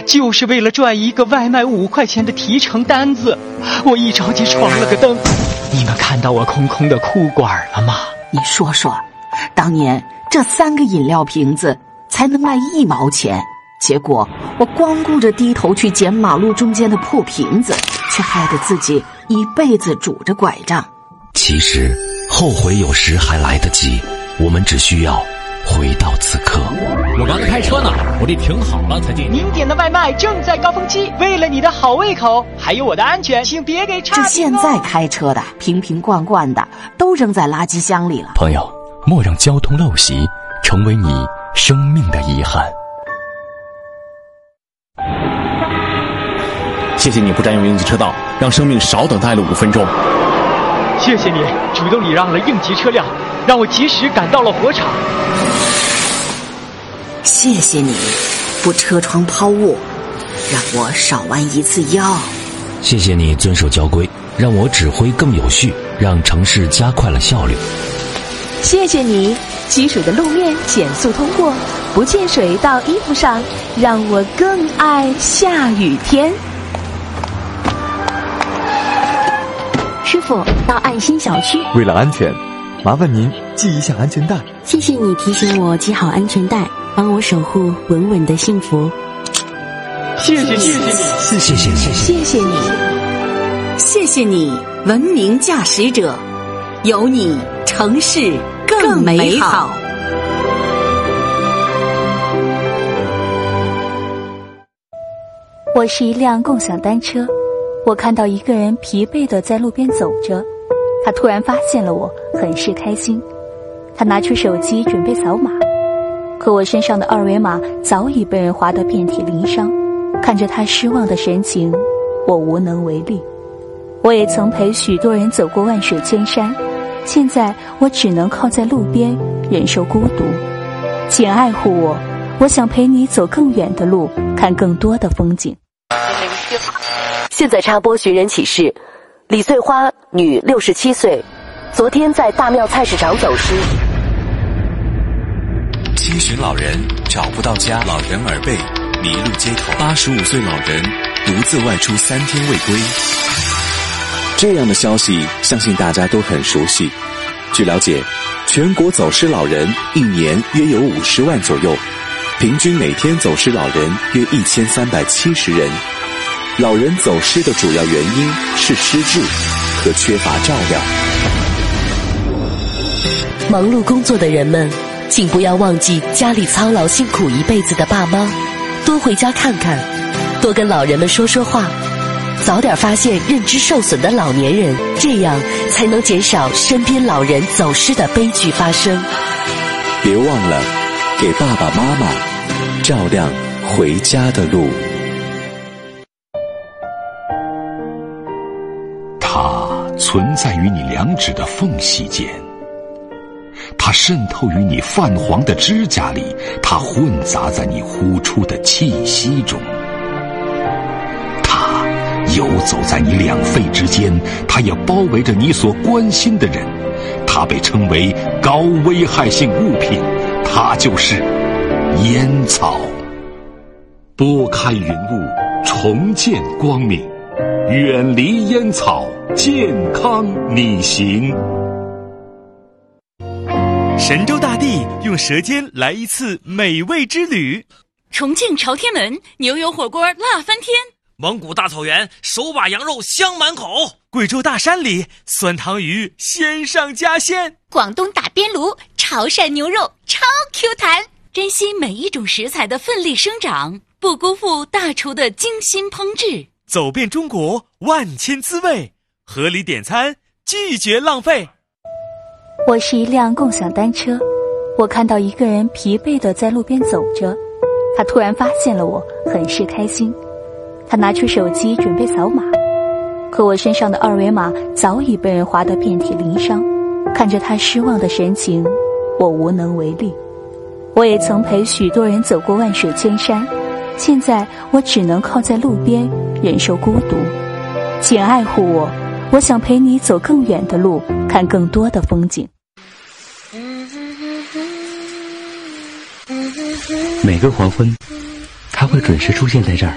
就是为了赚一个外卖5块钱的提成单子。我一着急闯了个灯。你们看到我空空的裤管了吗？ 你说说，当年这3个饮料瓶子才能卖1毛钱，结果我光顾着低头去捡马路中间的破瓶子，却害得自己一辈子拄着拐杖。 其实后悔有时还来得及，我们只需要回到此刻。 我刚才开车呢，我得停好了才进。 您点的外卖正在高峰期，为了你的好胃口还有我的安全，请别给差评哦。 这现在开车的瓶瓶罐罐的都扔在垃圾箱里了。 朋友，莫让交通陋习成为你生命的遗憾。 谢谢你不占用应急车道，让生命少等待了5分钟。 谢谢你主动礼让了应急车辆，让我及时赶到了火场。 谢谢你不车窗抛物，让我少弯1次腰。 谢谢你遵守交规，让我指挥更有序，让城市加快了效率。 谢谢你积水的路面减速通过，不溅水到衣服上，让我更爱下雨天。 师傅，到爱心小区。 为了安全，麻烦您系一下安全带。 谢谢你提醒我系好安全带，帮我守护稳稳的幸福。 谢谢你， 谢谢你， 谢谢你，谢谢你，文明驾驶者，有你城市更美好。 我是一辆共享单车，我看到一个人疲惫地在路边走着，他突然发现了我，很是开心。他拿出手机准备扫码，可我身上的2维码早已被人划得遍体鳞伤。看着他失望的神情，我无能为力。我也曾陪许多人走过万水千山，现在我只能靠在路边忍受孤独。请爱护我，我想陪你走更远的路，看更多的风景。 现在插播寻人启事：李穗花，女，67岁，昨天在大庙菜市场走失。 亲寻老人找不到家，老人耳背迷路街头，85岁老人独自外出3天未归。 这样的消息相信大家都很熟悉。据了解，全国走失老人一年约有50万左右，平均每天走失老人约1370人。老人走失的主要原因是失智和缺乏照料。 忙碌工作的人们，请不要忘记家里操劳辛苦一辈子的爸妈，多回家看看，多跟老人们说说话，早点发现认知受损的老年人，这样才能减少身边老人走失的悲剧发生。 别忘了给爸爸妈妈照亮回家的路。 它存在于你2指的缝隙间，它渗透于你泛黄的指甲里，它混杂在你呼出的气息中，它游走在你2肺之间，它也包围着你所关心的人，它被称为高危害性物品，它就是烟草。拨开云雾，重见光明，远离烟草，健康你行。 神州大地用舌尖来一次美味之旅， 重庆朝天门牛油火锅辣翻天， 蒙古大草原手把羊肉香满口， 贵州大山里酸汤鱼鲜上加鲜， 广东打边炉潮汕牛肉超 Q 弹。珍惜每一种食材的奋力生长，不辜负大厨的精心烹制。 走遍中国万千滋味，合理点餐，拒绝浪费。 我是一辆共享单车，我看到一个人疲惫地在路边走着，他突然发现了我，很是开心。他拿出手机准备扫码，可我身上的2维码早已被人划得遍体鳞伤。看着他失望的神情，我无能为力。我也曾陪许多人走过万水千山，现在我只能靠在路边忍受孤独。请爱护我，我想陪你走更远的路，看更多的风景。 每个黄昏，他会准时出现在这儿，